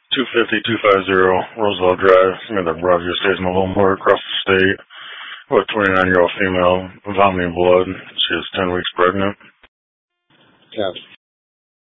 250-250 Roosevelt Drive, the Broadview Estates Mobile Home Park, across the state. With a 29-year-old female, vomiting blood. She was 10 weeks pregnant. Yeah.